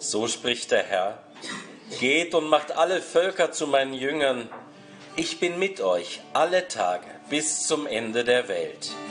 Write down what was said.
So spricht der Herr. Geht und macht alle Völker zu meinen Jüngern. Ich bin mit euch alle Tage bis zum Ende der Welt.